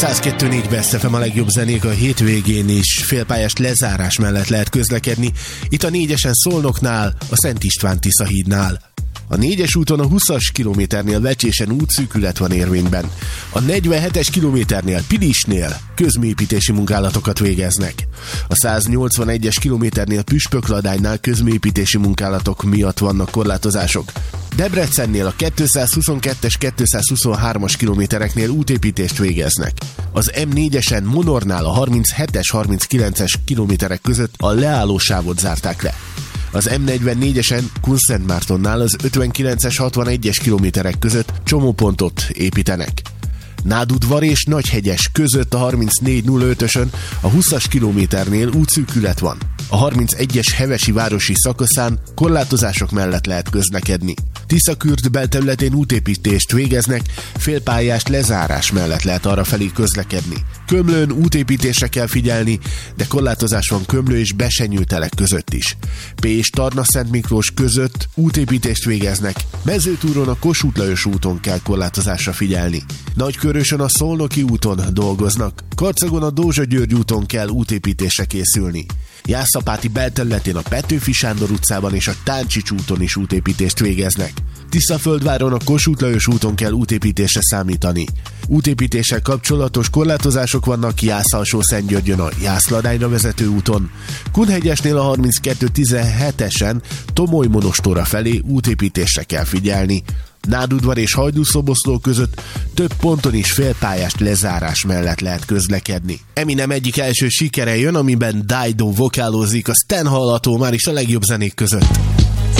102.4 Best FM a legjobb zenék, a hétvégén is félpályás lezárás mellett lehet közlekedni. Itt a 4-esen Szolnoknál, a Szent István Tisza hídnál. A 4-es úton a 20-as kilométernél Vecsésen útszűkület van érvényben. A 47-es kilométernél Pilisnél közműépítési munkálatokat végeznek. A 181-es kilométernél Püspökladánynál közműépítési munkálatok miatt vannak korlátozások. Debrecennél a 222-es, 223-as kilométereknél útépítést végeznek. Az M4-esen Monornál a 37-es, 39-es kilométerek között a leállósávot zárták le. Az M44-esen Kunszentmártonnál az 59-es, 61-es kilométerek között csomópontot építenek. Nádudvar és Nagyhegyes között a 34-05-ösön a 20-as kilométernél útszűkület van. A 31-es Hevesi városi szakaszán korlátozások mellett lehet közlekedni. Tiszakürd belterületén útépítést végeznek, félpályás lezárás mellett lehet arrafelé közlekedni. Kömlőn útépítésre kell figyelni, de korlátozás van Kömlő és Besenyőtelek között is. Pécs Tarna-Szent Miklós között útépítést végeznek, Mezőtúron a Kossuth Lajos úton kell korlátozásra figyelni. Nagykörösön a Szolnoki úton dolgoznak, Karcagon a Dózsa-György úton kell útépítésre készülni. Jászapáti belterületén a Petőfi Sándor utcában és a Táncsics úton is útépítést végeznek. Tiszaföldváron a Kossuth Lajos úton kell útépítésre számítani. Útépítéssel kapcsolatos korlátozások vannak Jász-Alsó-Szentgyörgyön a Jász-Ladányra vezető úton. Kunhegyesnél a 32-17-esen Tomoly-Monostora felé útépítésre kell figyelni. Nádudvar és Hajdúszoboszló között több ponton is félpályás lezárás mellett lehet közlekedni. Eminem egyik első sikere jön, amiben Dido vokálózik, a Stan hallható már is a legjobb zenék között.